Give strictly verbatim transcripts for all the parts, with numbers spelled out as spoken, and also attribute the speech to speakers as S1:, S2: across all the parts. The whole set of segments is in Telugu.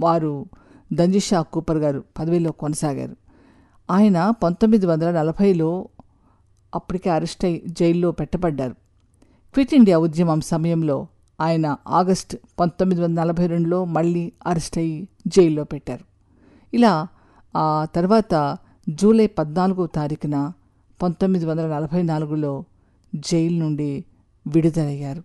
S1: వారు దంజిషా కూపర్ గారు పదవిలో కొనసాగారు. ఆయన పంతొమ్మిది వందల నలభైలో అప్పటికే అరెస్ట్ అయి జైల్లో పెట్టబడ్డారు. క్విట్ ఇండియా ఉద్యమం సమయంలో ఆయన ఆగస్టు పంతొమ్మిది వందల నలభై రెండులో మళ్ళీ అరెస్ట్ అయ్యి జైల్లో పెట్టారు. ఇలా ఆ తర్వాత జూలై పద్నాలుగో తారీఖున పంతొమ్మిది వందల నలభై నాలుగులో జైలు నుండి విడుదలయ్యారు.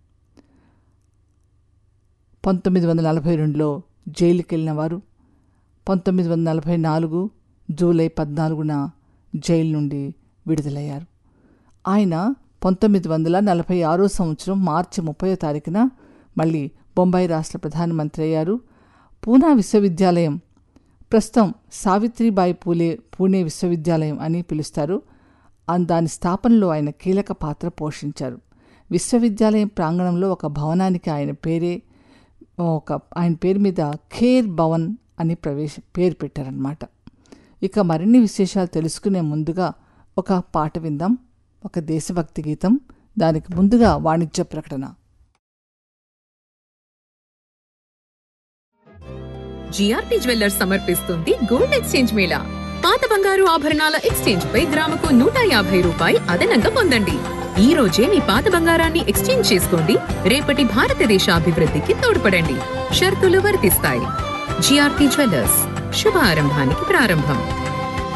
S1: పంతొమ్మిది వందల నలభై రెండులో జైలుకి వెళ్ళిన వారు పంతొమ్మిది వందల నలభై నాలుగు జూలై పద్నాలుగున జైలు నుండి విడుదలయ్యారు. ఆయన పంతొమ్మిది వందల నలభై ఆరో సంవత్సరం మార్చి ముప్పై తారీఖున మళ్ళీ బొంబాయి రాష్ట్ర ప్రధానమంత్రి అయ్యారు. పూనా విశ్వవిద్యాలయం, ప్రస్తుతం సావిత్రిబాయి పూలే పూణే విశ్వవిద్యాలయం అని పిలుస్తారు, దాని స్థాపనలో ఆయన కీలక పాత్ర పోషించారు. విశ్వవిద్యాలయం ప్రాంగణంలో ఒక భవనానికి ఆయన పేరే ఒక ఆయన పేరు మీద ఖేర్ భవన్ అని ప్రవేశ పేరు పెట్టారన్నమాట. ఇక మరిన్ని విశేషాలు తెలుసుకునే ముందుగా ఒక పాట విందాం, ఒక దేశభక్తి గీతం. దానికి ముందుగా వాణిజ్య ప్రకటన.
S2: జిఆర్పి జ్యువెల్లర్స్ సమర్పిస్తుంది గోల్డ్ ఎక్స్చేంజ్ మేళా. పాత బంగారు ఆభరణాల ఎక్స్చేంజ్ పై గ్రాముకు నూట యాభై రూపాయలు అదనంగా పొందండి. ఈ రోజే మీ పాత బంగారాన్ని ఎక్స్చేంజ్ చేసుకోండి, రేపటి భారతదేశ అభివృద్ధికి తోడ్పడండి. షరతులు వర్తిస్తాయి. జిఆర్పి జ్యువెల్లర్స్, శుభారంభానికి ప్రారంభం.